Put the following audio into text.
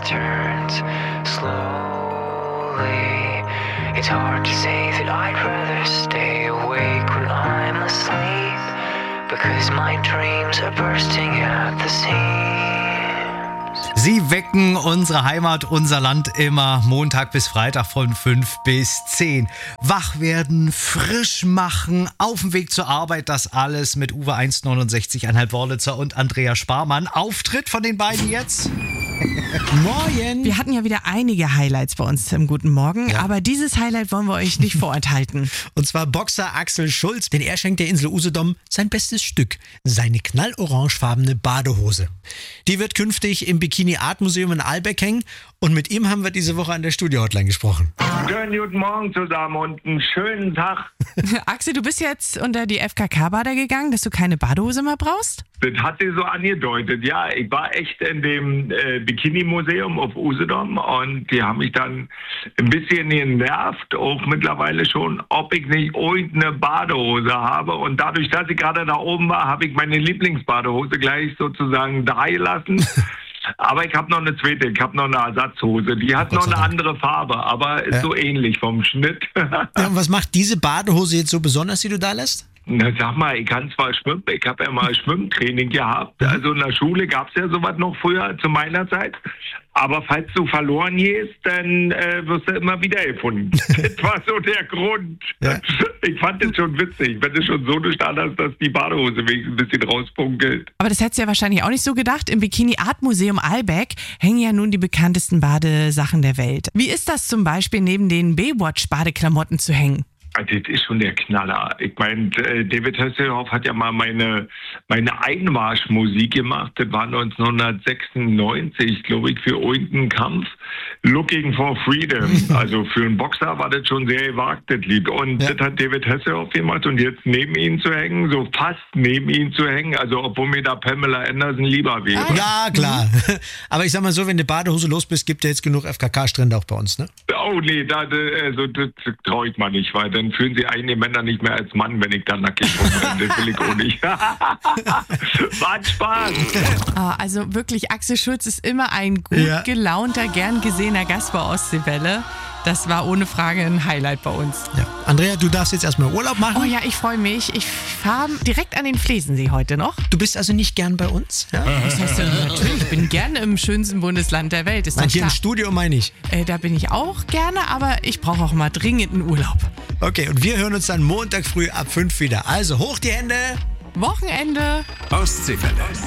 returns slowly. It's hard to say that I'd rather stay awake when I'm asleep, because my dreams are bursting at the seams. Sie wecken unsere Heimat, unser Land immer Montag bis Freitag von 5 bis 10. Wach werden, frisch machen, auf dem Weg zur Arbeit, das alles mit Uwe 1,69,5 Wörlitzer und Andrea Sparmann. Auftritt von den beiden jetzt. Morgen. Wir hatten ja wieder einige Highlights bei uns im Guten Morgen, aber dieses Highlight wollen wir euch nicht vorenthalten. Und zwar Boxer Axel Schulz, denn er schenkt der Insel Usedom sein bestes Stück, seine knallorangefarbene Badehose. Die wird künftig im Bikini Art Museum in Albeck hängen und mit ihm haben wir diese Woche an der Studio-Hotline gesprochen. Schönen guten Morgen zusammen und einen schönen Tag. Axel, du bist jetzt unter die FKK-Bader gegangen, dass du keine Badehose mehr brauchst? Das hat sie so angedeutet. Ja, ich war echt in dem Bikini-Museum auf Usedom und die haben mich dann ein bisschen genervt, auch mittlerweile schon, ob ich nicht irgendeine Badehose habe. Und dadurch, dass ich gerade da oben war, habe ich meine Lieblingsbadehose gleich sozusagen da gelassen. Aber ich habe noch eine zweite, ich habe noch eine Ersatzhose. Die hat noch eine andere Farbe, aber ist so ähnlich vom Schnitt. Ja, und was macht diese Badehose jetzt so besonders, die du da lässt? Na, sag mal, ich kann zwar schwimmen, ich habe ja mal Schwimmtraining gehabt. Also in der Schule gab es ja sowas noch früher, zu meiner Zeit. Aber falls du verloren gehst, dann wirst du immer wieder gefunden. Das war so der Grund. Ja. Ich fand es schon witzig, wenn du schon so nicht hast, dass die Badehose wenigstens ein bisschen rauspunkelt. Aber das hättest du ja wahrscheinlich auch nicht so gedacht. Im Bikini Art Museum Albeck hängen ja nun die bekanntesten Badesachen der Welt. Wie ist das zum Beispiel, neben den Baywatch-Badeklamotten zu hängen? Das ist schon der Knaller. Ich meine, David Hasselhoff hat ja mal meine Einmarschmusik gemacht. Das war 1996, glaube ich, für irgendeinen Kampf. Looking for Freedom. Also für einen Boxer war das schon sehr gewagt, das Lied. Und das hat David Hasselhoff gemacht. Und jetzt neben ihm zu hängen, so fast neben ihm zu hängen, also obwohl mir da Pamela Anderson lieber wäre. Ja, klar. Aber ich sag mal so, wenn du Badehose los bist, gibt es jetzt genug FKK-Strände auch bei uns, ne? Oh nee, das traue ich mal nicht, weil dann fühlen sich einige Männer nicht mehr als Mann, wenn ich da nackig rumrenne. Das will ich auch nicht. War ein Spaß. Also wirklich, Axel Schulz ist immer ein gut gelaunter, gern gesehener Gast bei Ostseewelle. Das war ohne Frage ein Highlight bei uns. Ja. Andrea, du darfst jetzt erstmal Urlaub machen. Oh ja, ich freue mich. Ich fahre direkt an den Flesensee heute noch. Du bist also nicht gern bei uns? Ja? Das heißt, natürlich, ich bin gerne im schönsten Bundesland der Welt. Nein, hier im Studio meine ich. Da bin ich auch gerne, aber ich brauche auch mal dringend einen Urlaub. Okay, und wir hören uns dann Montag früh ab 5 wieder. Also hoch die Hände. Wochenende. Ostseewelle.